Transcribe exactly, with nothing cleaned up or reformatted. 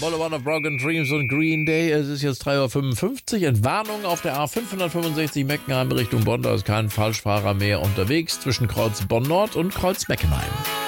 Boulevard of Broken Dreams und Green Day. Es ist jetzt drei Uhr fünfundfünfzig. Entwarnung auf der A fünfhundertfünfundsechzig Meckenheim Richtung Bonn. Da ist kein Falschfahrer mehr unterwegs zwischen Kreuz Bonn Nord und Kreuz Meckenheim.